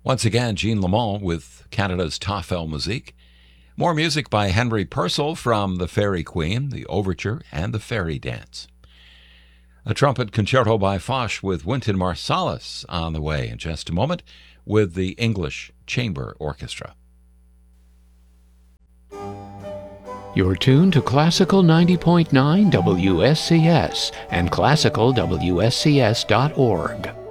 Once again, Jean Lamont with Canada's Tafel Musique. More music by Henry Purcell from The Fairy Queen, the Overture, and the Fairy Dance. A trumpet concerto by Foch with Wynton Marsalis on the way in just a moment with the English Chamber Orchestra. You're tuned to Classical 90.9 WSCS and classicalwscs.org.